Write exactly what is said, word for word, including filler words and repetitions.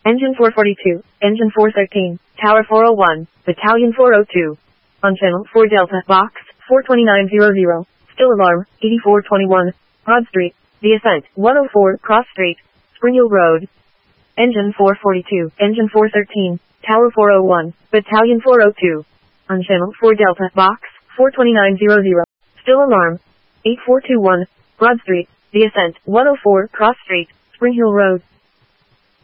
Engine four forty-two, Engine four thirteen, Tower four oh one, Battalion four oh two. On Channel four Delta, Box four two nine zero zero, still alarm, eighty-four twenty-one, Broad Street, The Ascent, one oh four, Cross Street, Spring Hill Road. Engine four forty-two, Engine four thirteen, Tower four oh one, Battalion four oh two. On Channel four Delta, Box four two nine zero zero, still alarm, eighty-four twenty-one, Broad Street, The Ascent, one oh four, Cross Street, Spring Hill Road.